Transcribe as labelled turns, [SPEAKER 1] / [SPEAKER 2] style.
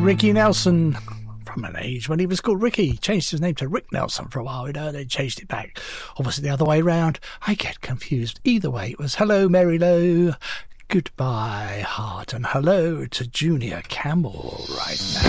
[SPEAKER 1] Ricky Nelson from an age when he was called Ricky. Changed his name to Rick Nelson for a while, they changed it back. Or was it the other way round? I get confused. Either way, it was Hello Mary Lou, Goodbye Heart, and hello to Junior Campbell right now.